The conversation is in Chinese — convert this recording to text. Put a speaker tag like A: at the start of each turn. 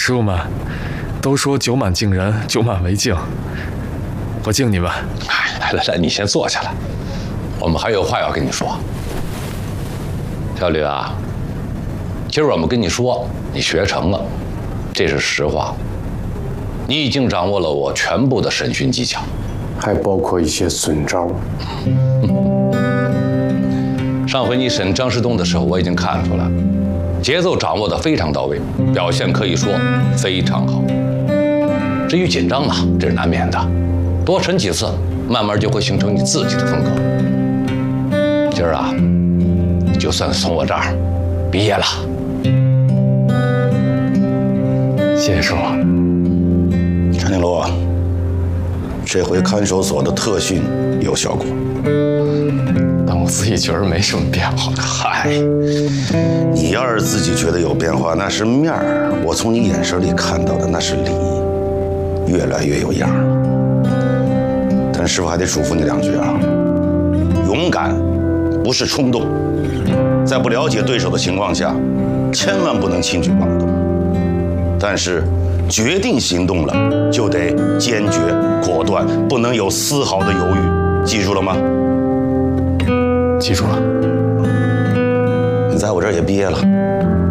A: 师傅们都说酒满敬人，酒满为敬，我敬你们。
B: 哎，来，你先坐下来，我们还有话要跟你说。小吕啊，今儿我们跟你说，你学成了，这是实话。你已经掌握了我全部的审讯技巧，
C: 还包括一些损招。
B: 上回你审张世东的时候，我已经看出来了，节奏掌握得非常到位，表现可以说非常好。至于紧张嘛，这是难免的，多审几次，慢慢就会形成你自己的风格。今儿啊，就算从我这儿毕业了。
A: 谢谢师傅。
D: 长颈鹿啊，这回看守所的特训有效果。
A: 但我自己觉得没什么变化。
D: 嗨，你要是自己觉得有变化，那是面儿；我从你眼神里看到的那是理，越来越有样了。但师傅还得嘱咐你2句啊：勇敢不是冲动，在不了解对手的情况下，千万不能轻举妄动。但是决定行动了，就得坚决果断，不能有丝毫的犹豫。记住了吗？
A: 记住了。
D: 你在我这儿也毕业了，